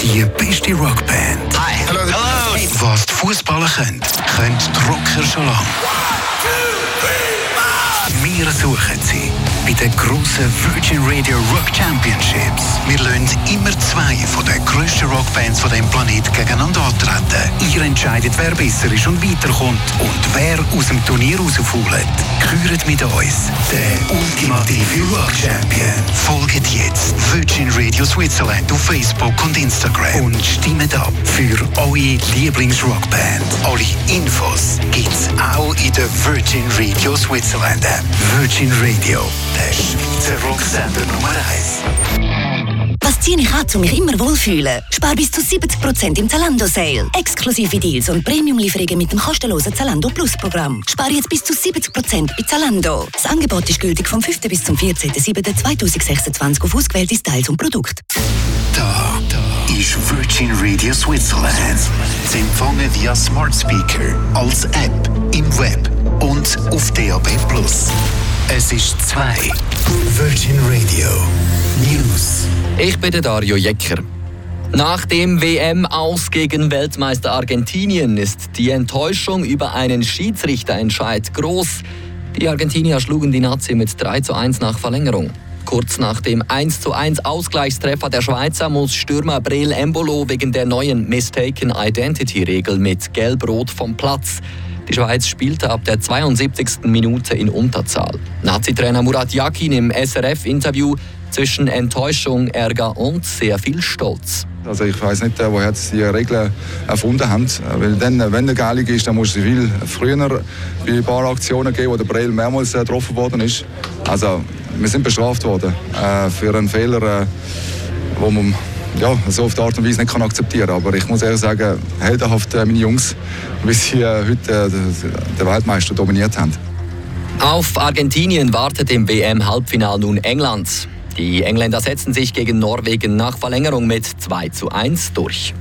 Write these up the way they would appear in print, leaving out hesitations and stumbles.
Die beste Rockband. Hi. Hello. Was die Fußballer können die Rocker schon lange. Wir suchen sie bei den grossen Virgin Radio Rock Championships. Wir lassen immer zwei von den grössten Rockbands von diesem Planeten gegeneinander antreten. Ihr entscheidet, wer besser ist und weiterkommt und wer aus dem Turnier rausfällt. Gehört mit uns der ultimative Rock Champion. Folgt jetzt Virgin Radio Switzerland auf Facebook und Instagram und stimmt ab für eure Lieblingsrockband. Alle Infos gibt's auch in der Virgin Radio Switzerland App. Virgin Radio, der Schweizer Rocksender Nummer 1. Was ziehe ich an, um mich immer wohlfühlen? Spar bis zu 70% im Zalando-Sale. Exklusive Deals und Premium-Lieferungen mit dem kostenlosen Zalando Plus-Programm. Spar jetzt bis zu 70% bei Zalando. Das Angebot ist gültig vom 5. bis zum 14.07.2026 auf ausgewählte Styles und Produkte. Da ist Virgin Radio Switzerland. Zu empfangen via Smart Speaker, als App, im Web und auf DAB+. Es ist 2. Virgin Radio News. Ich bin der Dario Jecker. Nach dem WM-Aus gegen Weltmeister Argentinien ist die Enttäuschung über einen Schiedsrichterentscheid groß. Die Argentinier schlugen die Nazi mit 3:1 nach Verlängerung. Kurz nach dem 1:1 Ausgleichstreffer der Schweizer muss Stürmer Breel Embolo wegen der neuen Mistaken Identity-Regel mit Gelb-Rot vom Platz. Die Schweiz spielte ab der 72. Minute in Unterzahl. Nazi-Trainer Murat Yakin im SRF-Interview zwischen Enttäuschung, Ärger und sehr viel Stolz. Also ich weiss nicht, woher sie die Regeln erfunden haben. Weil dann, wenn eine Gelung ist, dann muss sie viel früher bei ein paar Aktionen geben, wo der Breel mehrmals getroffen worden ist. Also wir sind bestraft worden für einen Fehler, wo man so auf die Art und Weise nicht akzeptieren kann. Aber ich muss ehrlich sagen, heldenhaft meine Jungs, wie sie heute den Weltmeister dominiert haben. Auf Argentinien wartet im WM-Halbfinale nun England. Die Engländer setzen sich gegen Norwegen nach Verlängerung mit 2:1 durch.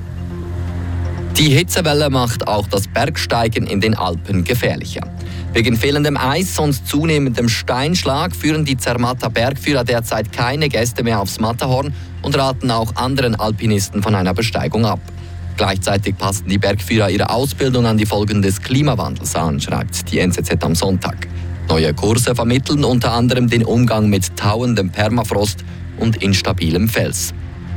Die Hitzewelle macht auch das Bergsteigen in den Alpen gefährlicher. Wegen fehlendem Eis und zunehmendem Steinschlag führen die Zermatter Bergführer derzeit keine Gäste mehr aufs Matterhorn und raten auch anderen Alpinisten von einer Besteigung ab. Gleichzeitig passen die Bergführer ihre Ausbildung an die Folgen des Klimawandels an, schreibt die NZZ am Sonntag. Neue Kurse vermitteln unter anderem den Umgang mit tauendem Permafrost und instabilem Fels.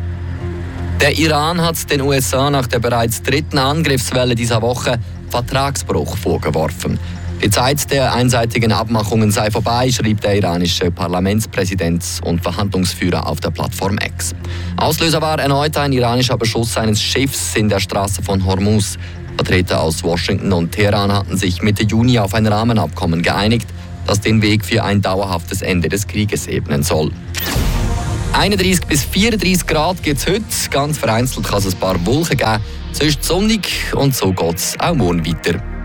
Der Iran hat den USA nach der bereits 3. Angriffswelle dieser Woche Vertragsbruch vorgeworfen. Die Zeit der einseitigen Abmachungen sei vorbei, schrieb der iranische Parlamentspräsident und Verhandlungsführer auf der Plattform X. Auslöser war erneut ein iranischer Beschuss eines Schiffs in der Straße von Hormuz. Vertreter aus Washington und Teheran hatten sich Mitte Juni auf ein Rahmenabkommen geeinigt, das den Weg für ein dauerhaftes Ende des Krieges ebnen soll. 31 bis 34 Grad gibt es heute. Ganz vereinzelt kann es ein paar Wolken geben. Sonst sonnig und so geht es auch morgen weiter.